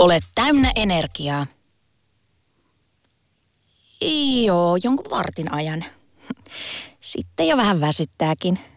Olet täynnä energiaa. Joo, jonkun vartin ajan. Sitten jo vähän väsyttääkin.